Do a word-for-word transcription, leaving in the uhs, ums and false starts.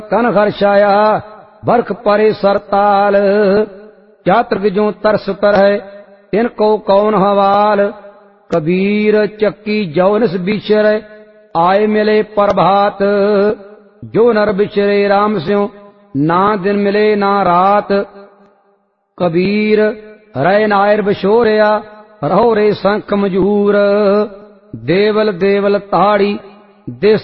कन हर्षाया बरख परे सरताल। चातृक जो तरस पर है इनको कौन हवाल। कबीर चक्की जौनस बिछर आए मिले प्रभात। जो नर बिछरे राम स्यों ना दिन मिले ना रात। कबीर रै नायर बिछोरिया रहो रे संख मजूर। देवल देवल ताड़ी दिस